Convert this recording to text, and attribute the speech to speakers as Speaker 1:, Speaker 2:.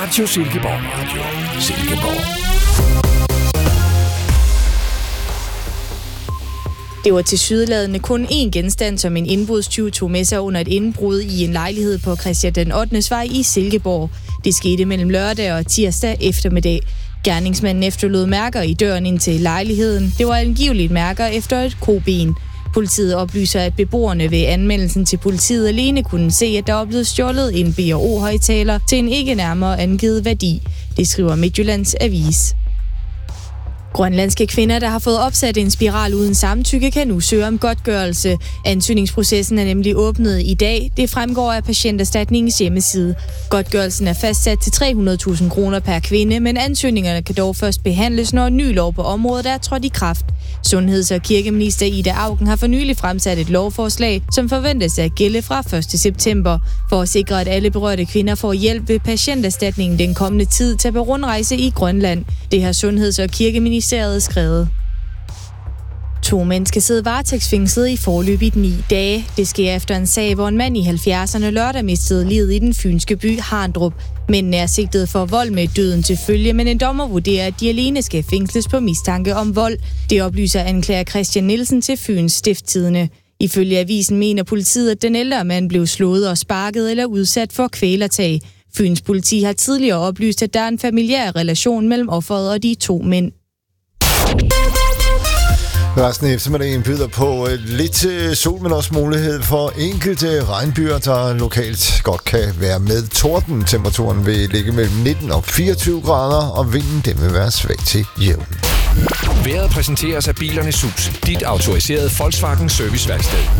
Speaker 1: Radio Silkeborg. Radio Silkeborg.
Speaker 2: Det var tilsyneladende kun én genstand, som en indbrudstyv tog med sig under et indbrud i en lejlighed på Christian den 8. Vej i Silkeborg. Det skete mellem lørdag og tirsdag eftermiddag. Gerningsmanden efterlod mærker i døren ind til lejligheden. Det var angiveligt mærker efter et koben. Politiet oplyser, at beboerne ved anmeldelsen til politiet alene kunne se, at der var blevet stjålet en B&O-højttaler til en ikke nærmere angivet værdi. Det skriver Midtjyllands Avis. Grønlandske kvinder, der har fået opsat en spiral uden samtykke, kan nu søge om godtgørelse. Ansøgningsprocessen er nemlig åbnet i dag. Det fremgår af Patienterstatningens hjemmeside. Godtgørelsen er fastsat til 300.000 kroner per kvinde, men ansøgningerne kan dog først behandles, når en ny lov på området er trådt i kraft. Sundheds- og kirkeminister Ida Auken har for nylig fremsat et lovforslag, som forventes at gælde fra 1. september. For at sikre, at alle berørte kvinder får hjælp ved Patienterstatningen den kommende tid til på rundrejse i Grønland. Det har Sundheds- og Kirkeministeriet skrevet. 2 mænd skal sidde varetægtsfængslet i forløbigt 9 dage. Det sker efter en sag, hvor en mand i 70'erne lørdag mistede livet i den fynske by Harndrup. Mændene er sigtet for vold med døden til følge, men en dommer vurderer, at de alene skal fængsles på mistanke om vold. Det oplyser anklager Christian Nielsen til Fyns Stiftstidende. Ifølge avisen mener politiet, at den ældre mand blev slået og sparket eller udsat for kvælertag. Fyns politi har tidligere oplyst, at der er en familiær relation mellem offeret og de 2 mænd.
Speaker 3: Resten af eftermiddagen byder på lidt sol, men også mulighed for enkelte regnbyer, der lokalt godt kan være med torden. Temperaturen vil ligge mellem 19 og 24 grader, og vinden den vil være svag til jævn.
Speaker 1: Vejret præsenteres af Bilernes Hus, dit autoriserede Volkswagen serviceværksted.